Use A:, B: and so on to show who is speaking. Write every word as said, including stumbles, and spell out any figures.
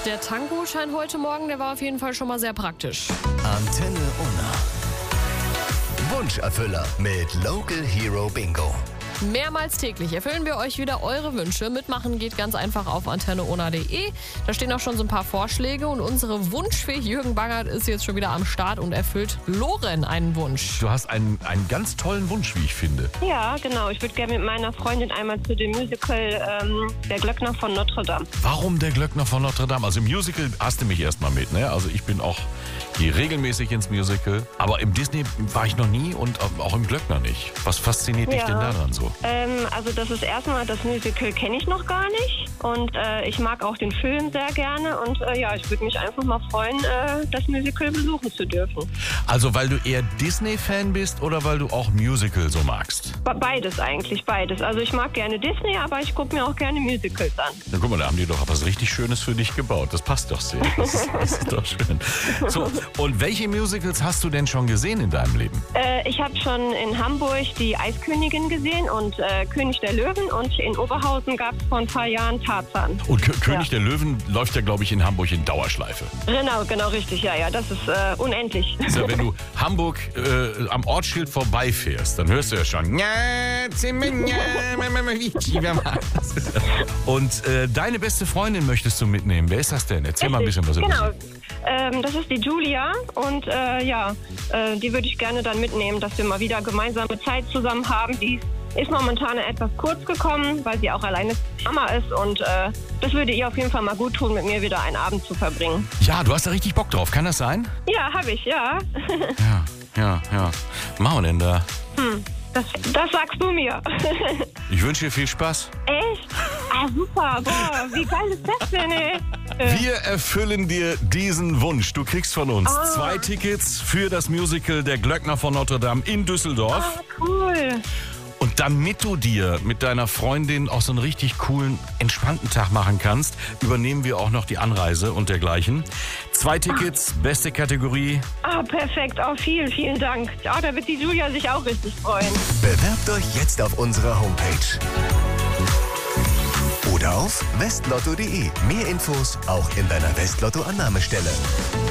A: der Tankgutschein heute Morgen, der war auf jeden Fall schon mal sehr praktisch.
B: Antenne Unna. Wunscherfüller mit Local Hero Bingo.
A: Mehrmals täglich erfüllen wir euch wieder eure Wünsche. Mitmachen geht ganz einfach auf antenne ona punkt de. Da stehen auch schon so ein paar Vorschläge und unsere Wunschfee Jürgen Bangert ist jetzt schon wieder am Start und erfüllt Loren einen Wunsch.
C: Du hast einen, einen ganz tollen Wunsch, wie ich finde.
D: Ja, genau. Ich würde gerne mit meiner Freundin einmal zu dem Musical ähm, Der Glöckner von Notre Dame.
C: Warum der Glöckner von Notre Dame? Also im Musical hast du mich erstmal mit, ne? Also ich bin auch, gehe regelmäßig ins Musical. Aber im Disney war ich noch nie und auch im Glöckner nicht. Was fasziniert dich
D: Ja.
C: denn daran so?
D: Ähm, also das ist erstmal, das Musical kenne ich noch gar nicht. Und äh, ich mag auch den Film sehr gerne. Und äh, ja, ich würde mich einfach mal freuen, äh, das Musical besuchen zu dürfen.
C: Also weil du eher Disney-Fan bist oder weil du auch Musical so magst?
D: Be- Beides eigentlich, beides. Also ich mag gerne Disney, aber ich gucke mir auch gerne Musicals an.
C: Na guck mal, da haben die doch was richtig Schönes für dich gebaut. Das passt doch sehr. Das ist, das ist doch schön. So, und welche Musicals hast du denn schon gesehen in deinem Leben?
D: Äh, ich habe schon in Hamburg die Eiskönigin gesehen und äh, König der Löwen. Und in Oberhausen gab es vor ein paar Jahren Tarzan.
C: Und K- König
D: Ja.
C: der Löwen läuft ja, glaube ich, in Hamburg in Dauerschleife.
D: Genau, genau richtig. Ja, ja, das ist äh, unendlich.
C: Also, wenn du Hamburg äh, am Ortsschild vorbeifährst, dann hörst du ja schon. Und äh, deine beste Freundin möchtest du mitnehmen. Wer ist das denn? Erzähl mal ein bisschen was über
D: Genau.
C: sie.
D: Ähm, das ist die Julia und äh, ja, äh, die würde ich gerne dann mitnehmen, dass wir mal wieder gemeinsame Zeit zusammen haben. Die ist momentan etwas kurz gekommen, weil sie auch alleine Mama ist und äh, das würde ihr auf jeden Fall mal gut tun, mit mir wieder einen Abend zu verbringen.
C: Ja, du hast da richtig Bock drauf. Kann das sein?
D: Ja, habe ich, ja.
C: Ja, ja, ja. Was machen wir denn da?
D: Das, das sagst du mir.
C: Ich wünsche dir viel Spaß.
D: Echt? Ah, super. Boah, wie geil ist das denn, ey? Äh,
C: Wir erfüllen dir diesen Wunsch. Du kriegst von uns
D: Ah.
C: zwei Tickets für das Musical Der Glöckner von Notre Dame in Düsseldorf.
D: ah, cool.
C: Und damit du dir mit deiner Freundin auch so einen richtig coolen, entspannten Tag machen kannst, übernehmen wir auch noch die Anreise und dergleichen. Zwei Tickets, beste Kategorie.
D: Ah, perfekt. Oh, vielen, vielen Dank. Ja, da wird die Julia sich auch richtig freuen.
B: Bewerbt euch jetzt auf unserer Homepage. Oder auf westlotto punkt de. Mehr Infos auch in deiner Westlotto-Annahmestelle.